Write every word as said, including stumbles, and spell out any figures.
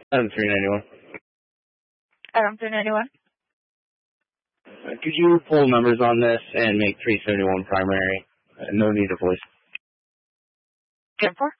Adam three ninety-one. Adam three ninety-one. Uh, could you pull numbers on this and make three seventy-one primary? Uh, no need of voice. ten four.